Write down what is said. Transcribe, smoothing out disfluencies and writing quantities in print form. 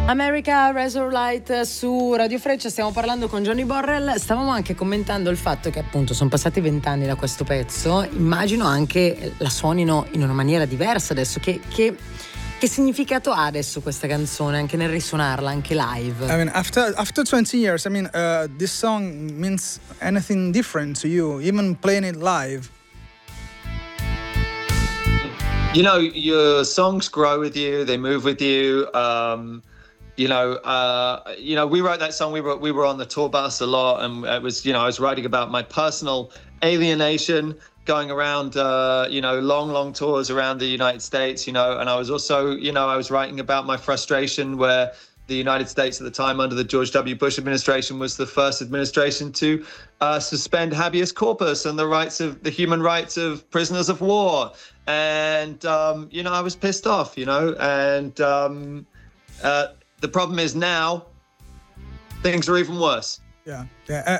America Razorlight su Radio Freccia, stiamo parlando con Johnny Borrell, stavamo anche commentando il fatto che appunto sono passati 20 anni da questo pezzo, immagino anche la suonino in una maniera diversa adesso, che significato ha adesso questa canzone anche nel risuonarla, anche live? I mean, after 20 years, I mean, this song means anything different to you, even playing it live? You know, your songs grow with you, they move with you. We wrote that song. We were on the tour bus a lot, and it was, I was writing about my personal alienation, going around, long tours around the United States, and I was also, I was writing about my frustration where the United States at the time under the George W. Bush administration was the first administration to suspend habeas corpus and the human rights of prisoners of war. And, I was pissed off, and the problem is now things are even worse. Yeah.